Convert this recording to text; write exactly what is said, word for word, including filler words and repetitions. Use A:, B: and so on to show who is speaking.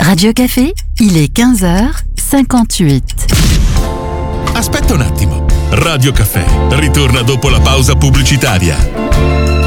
A: Radio Café, il est quinze heures cinquante-huit.
B: Aspetta un attimo. Radio Café ritorna dopo la pausa pubblicitaria.